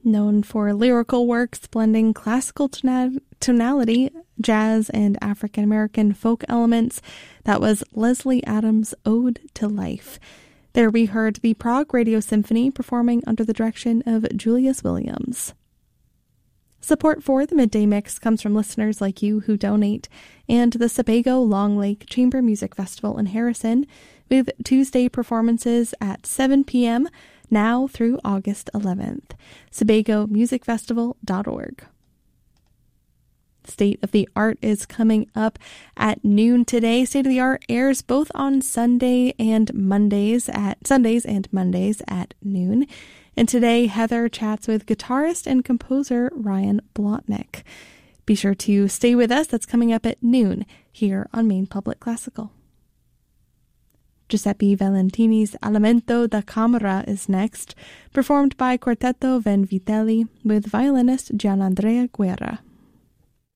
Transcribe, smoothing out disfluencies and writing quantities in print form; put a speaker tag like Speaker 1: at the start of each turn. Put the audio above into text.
Speaker 1: Known for lyrical works blending classical tonality, jazz, and African-American folk elements, that was Leslie Adams' Ode to Life. There we heard the Prague Radio Symphony performing under the direction of Julius Williams. Support for the Midday Mix comes from listeners like you who donate, and the Sebago Long Lake Chamber Music Festival in Harrison, with Tuesday performances at 7 p.m., now through August 11th. SebagoMusicFestival.org. State of the Art is coming up at noon today. State of the Art airs both on Sundays and Mondays at noon. And today, Heather chats with guitarist and composer Ryan Blotnick. Be sure to stay with us. That's coming up at noon here on Maine Public Classical. Giuseppe Valentini's Alimento da Camera is next, performed by Quartetto Vanvitelli with violinist Gianandrea Guerra.